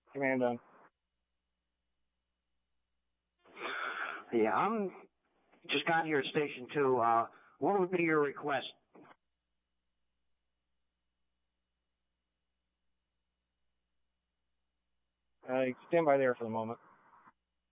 Command done. Yeah, I'm just got here at Station 2. What would be your request? Stand by there for the moment.